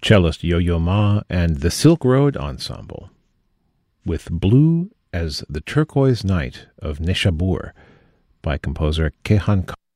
cellist Yo-Yo Ma and the Silk Road Ensemble, with Blue as the Turquoise Night of Neshabur by composer Kehan